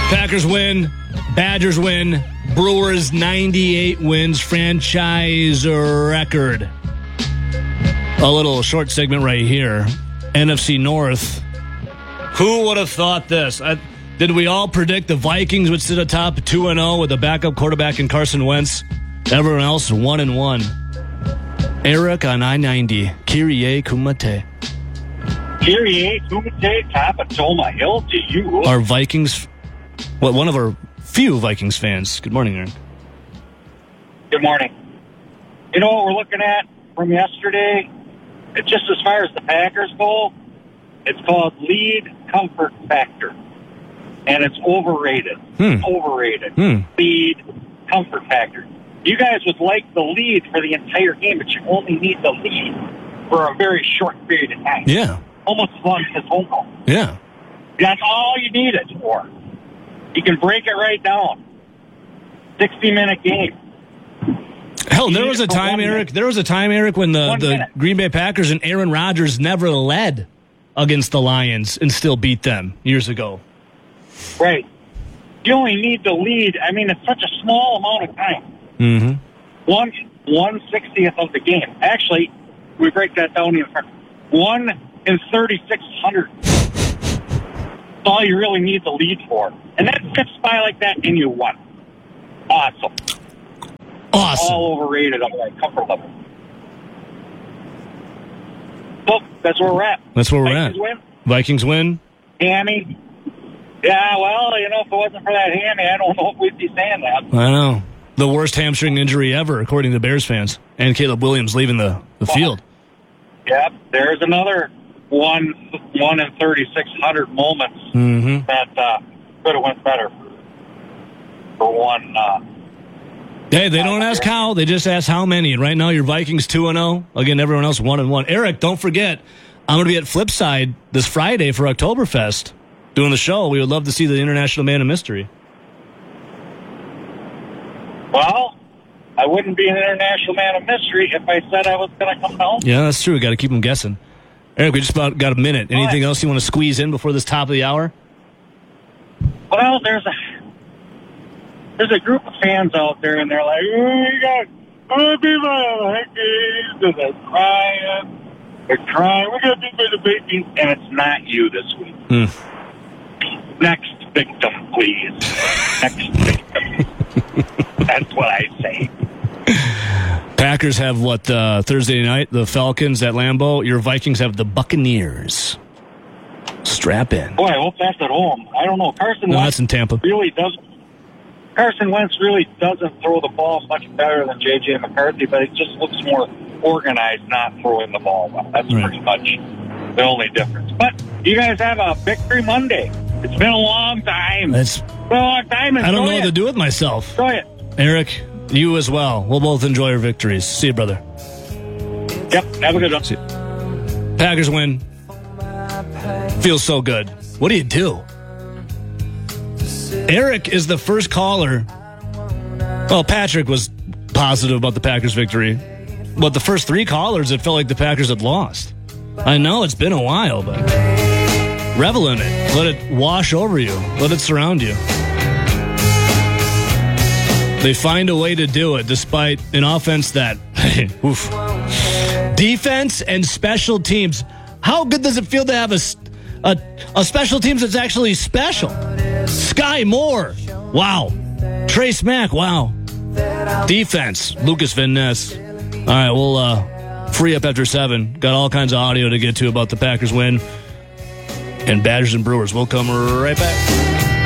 Packers win. Badgers win. Brewers 98 wins. Franchise record. A little short segment right here. NFC North. Who would have thought this? Did we all predict the Vikings would sit atop 2-0 with a backup quarterback in Carson Wentz? Everyone else 1-1. Eric on I-90. Kyrie Kumate. Kyrie Kumate, top of Toma Hill to you. Our Vikings, one of our few Vikings fans. Good morning, Aaron. Good morning. You know what we're looking at from yesterday? It's just as far as the Packers go, it's called lead comfort factor. And it's overrated. Overrated. Lead comfort factor. You guys would like the lead for the entire game, but you only need the lead for a very short period of time. Yeah. Almost as long as home call. Yeah. That's all you need it for. You can break it right down. 60-minute game. Hell, there was a time, Eric, when the Green Bay Packers and Aaron Rodgers never led against the Lions and still beat them years ago. Right. You only need the lead. I mean, it's such a small amount of time. Mm-hmm. 1/60th of the game. Actually, we break that down even further. 1 in 3,600. That's all you really need the lead for. And that zips by like that, and you won. Awesome. All overrated on that comfort level. So, that's where we're at. Vikings win. Vikings win. Hammy. Yeah, well, if it wasn't for that hammy, I don't know if we'd be saying that. I know. The worst hamstring injury ever, according to Bears fans. And Caleb Williams leaving the field. Yep, there's another 1 in 3,600 moments that could have went better for one. Hey, they don't ask how, they just ask how many. And right now, your Vikings 2-0. Again, everyone else 1-1. Eric, don't forget, I'm going to be at Flipside this Friday for Oktoberfest doing the show. We would love to see the International Man of Mystery. Well, I wouldn't be an International Man of Mystery if I said I was going to come home. Yeah, that's true. We got to keep them guessing. Eric, we just about got a minute. Anything else you want to squeeze in before this top of the hour? Well, there's a group of fans out there, and they're like, we got people and they're crying. We got to beat the baby, and it's not you this week. Next victim, please. Next victim. That's what I say. Packers have Thursday night? The Falcons at Lambeau. Your Vikings have the Buccaneers. Strap in. Boy, I hope that's at home. I don't know. Carson Wentz in Tampa. Carson Wentz really doesn't throw the ball much better than J.J. McCarthy, but it just looks more organized not throwing the ball well. That's pretty much the only difference. But you guys have a victory Monday. It's been a long time. I don't know what to do with myself. Enjoy it. Eric, you as well. We'll both enjoy our victories. See you, brother. Yep, have a good one. See you. Packers win. Feels so good. What do? Eric is the first caller. Well, Patrick was positive about the Packers' victory. But the first three callers, it felt like the Packers had lost. I know it's been a while, but revel in it. Let it wash over you. Let it surround you. They find a way to do it despite an offense that, oof. Defense and special teams. How good does it feel to have a special teams that's actually special? Sky Moore. Wow. Trace Mack. Wow. Defense. Lucas Van Ness. All right, we'll free up after 7. Got all kinds of audio to get to about the Packers win. And Badgers and Brewers. We'll come right back.